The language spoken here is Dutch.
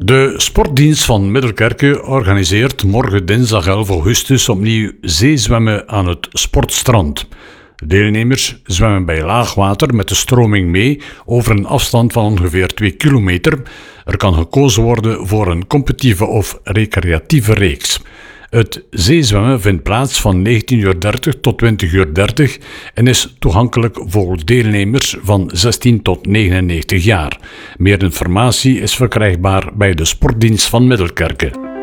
De sportdienst van Middelkerke organiseert morgen dinsdag 11 augustus opnieuw zeezwemmen aan het Sportstrand. Deelnemers zwemmen bij laagwater met de stroming mee over een afstand van ongeveer 2 kilometer. Er kan gekozen worden voor een competitieve of recreatieve reeks. Het zeezwemmen vindt plaats van 19:30 tot 20:30 en is toegankelijk voor deelnemers van 16 tot 99 jaar. Meer informatie is verkrijgbaar bij de sportdienst van Middelkerke.